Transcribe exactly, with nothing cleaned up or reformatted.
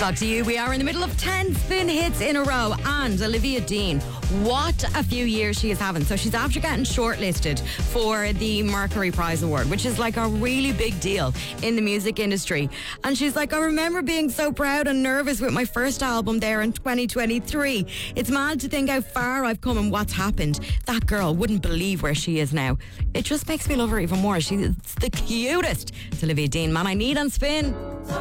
o'clock to you. We are in the middle of ten spin hits in a row. And Olivia Dean, what a few years she is having. So she's after getting shortlisted for the Mercury Prize Award, which is like a really big deal in the music industry. And she's like, I remember being so proud and nervous with my first album there in twenty twenty-three. It's mad to think how far I've come and what's happened. That girl wouldn't believe where she is now. It just makes me love her even more. She's the cutest. It's Olivia Dean, Man I Need on Spin.